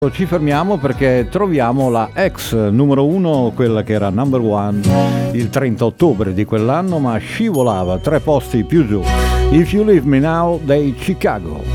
Ci fermiamo perché troviamo la ex numero 1, quella che era number 1 il 30 ottobre di quell'anno, ma scivolava 3 posti più giù. If You Leave Me Now dei Chicago.